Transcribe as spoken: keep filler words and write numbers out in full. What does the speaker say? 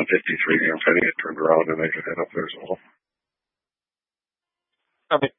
fifty-three, you know, kind of get turned around and I could head up there as well. I mean,